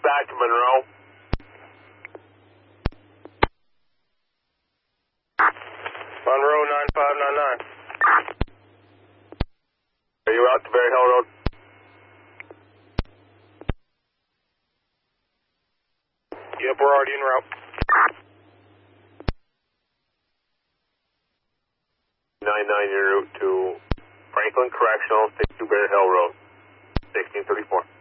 back to Monroe. Monroe 9599. Are you out to Berry Hill Road? Yep, we're already en route. 99 en route to Franklin Correctional, 62 Berry Hill Road, 1634.